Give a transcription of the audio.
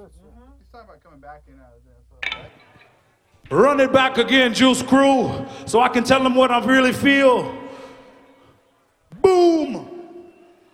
He's talking about coming back in. Run it back again, Juice Crew, so I can tell them what I really feel. Boo!